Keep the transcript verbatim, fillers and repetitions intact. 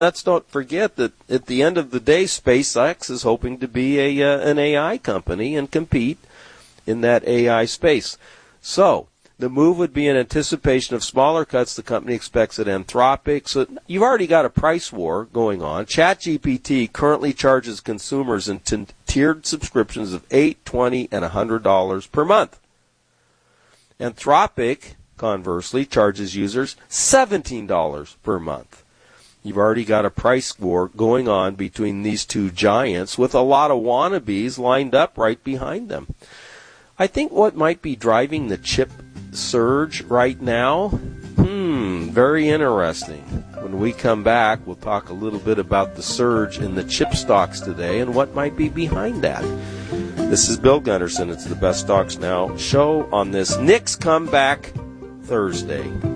let's not forget that at the end of the day, SpaceX is hoping to be a uh, an A I company and compete in that A I space. So the move would be in anticipation of smaller cuts the company expects at Anthropic. So you've already got a price war going on. ChatGPT currently charges consumers in t- tiered subscriptions of eight dollars, twenty dollars, and one hundred dollars per month. Anthropic, conversely, charges users seventeen dollars per month. You've already got a price war going on between these two giants with a lot of wannabes lined up right behind them. I think what might be driving the chip surge right now, hmm, very interesting. When we come back, we'll talk a little bit about the surge in the chip stocks today and what might be behind that. This is Bill Gunderson. It's the Best Stocks Now show on this Nick's Comeback Thursday.